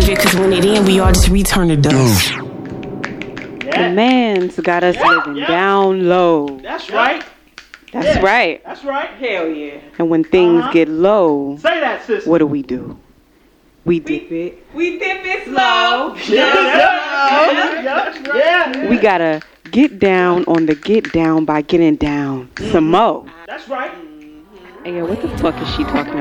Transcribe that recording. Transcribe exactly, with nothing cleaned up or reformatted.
save it, cause when it in, we all just return to dust. The man's got us Yeah, living yeah. down low. That's right. That's Yeah. right. That's right. Hell yeah. And when things Uh-huh. get low, Say that, sister. what do we do? We dip it. We dip it slow. Yeah, yeah, yeah, yeah. We gotta get down on the get down by getting down some more. That's right. Hey, yo, what the fuck is she talking